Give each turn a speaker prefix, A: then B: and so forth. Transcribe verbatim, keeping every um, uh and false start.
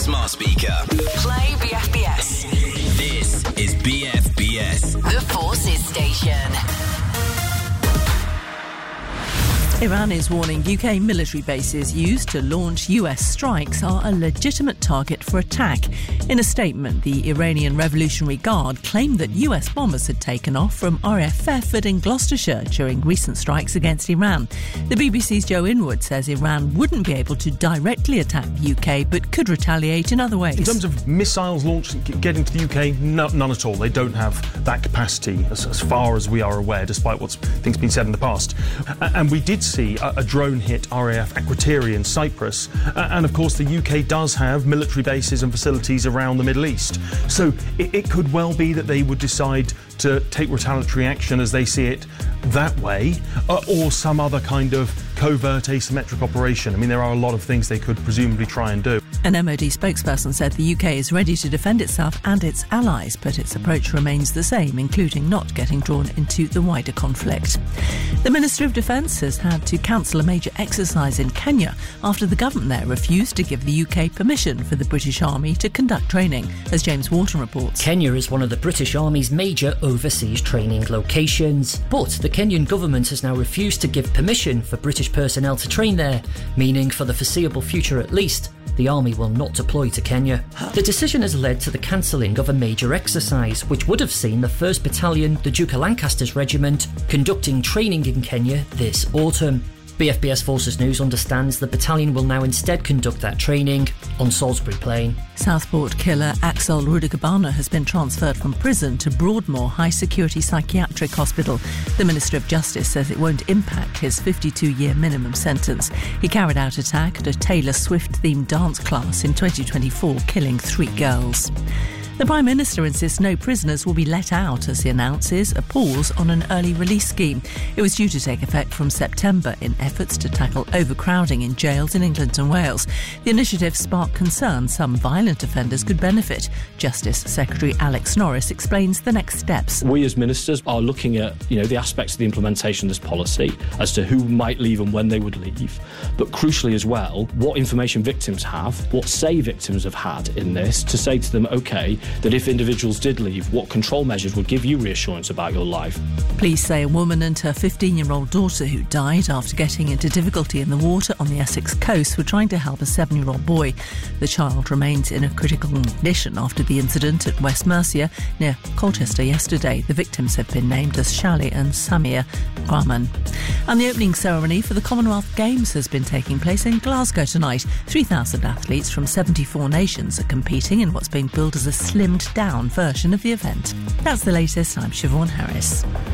A: smart speaker.
B: Play B F B S.
A: This is B F B S.
B: The Forces Station.
C: Iran is warning U K military bases used to launch U S strikes are a legitimate target for attack. In a statement, the Iranian Revolutionary Guard claimed that U S bombers had taken off from R A F Bedford in Gloucestershire during recent strikes against Iran. The B B C's Joe Inwood says Iran wouldn't be able to directly attack the U K but could retaliate in other ways.
D: In terms of missiles launched getting to the U K, no, none at all. They don't have that capacity as, as far as we are aware, despite what's things been said in the past. And we did see a, a drone hit R A F Akrotiri in Cyprus. Uh, and of course the U K does have military bases and facilities around the Middle East. So it, it could well be that they would decide to take retaliatory action as they see it that way, uh, or some other kind of covert asymmetric operation. I mean, there are a lot of things they could presumably try and do.
C: An M O D spokesperson said the U K is ready to defend itself and its allies, but its approach remains the same, including not getting drawn into the wider conflict. The Minister of Defence has had to cancel a major exercise in Kenya after the government there refused to give the U K permission for the British Army to conduct training, as James Wharton reports.
E: Kenya is one of the British Army's major overseas training locations, but the Kenyan government has now refused to give permission for British personnel to train there, meaning for the foreseeable future at least, the Army will not deploy to Kenya. The decision has led to the cancelling of a major exercise, which would have seen the first Battalion, the Duke of Lancaster's Regiment, conducting training in Kenya this autumn. B F B S Forces News understands the battalion will now instead conduct that training on Salisbury Plain.
C: Southport killer Axel Rudagabana has been transferred from prison to Broadmoor High Security Psychiatric Hospital. The Minister of Justice says it won't impact his fifty-two-year minimum sentence. He carried out an attack at a Taylor Swift-themed dance class in twenty twenty-four, killing three girls. The Prime Minister insists no prisoners will be let out as he announces a pause on an early release scheme. It was due to take effect from September in efforts to tackle overcrowding in jails in England and Wales. The initiative sparked concern some violent offenders could benefit. Justice Secretary Alex Norris explains the next steps.
F: We as ministers are looking at, you know, the aspects of the implementation of this policy as to who might leave and when they would leave, but crucially as well, what information victims have, what say victims have had in this, to say to them, OK, that if individuals did leave, what control measures would give you reassurance about your life.
C: Police say a woman and her fifteen-year-old daughter who died after getting into difficulty in the water on the Essex coast were trying to help a seven-year-old boy. The child remains in a critical condition after the incident at West Mercia near Colchester yesterday. The victims have been named as Shali and Samir Rahman. And the opening ceremony for the Commonwealth Games has been taking place in Glasgow tonight. three thousand athletes from seventy-four nations are competing in what's being billed as a slimmed down version of the event. That's the latest. I'm Siobhan Harris.